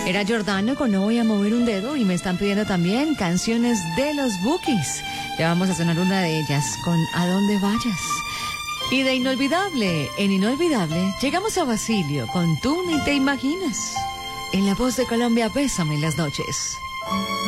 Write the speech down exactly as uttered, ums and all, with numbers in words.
Era Giordano con No Voy a Mover un Dedo y me están pidiendo también canciones de los Bukis. Ya vamos a sonar una de ellas con A Dónde Vayas. Y de Inolvidable, en Inolvidable, llegamos a Basilio con Tú Ni Te Imaginas. En la voz de Colombia, Bésame en las noches.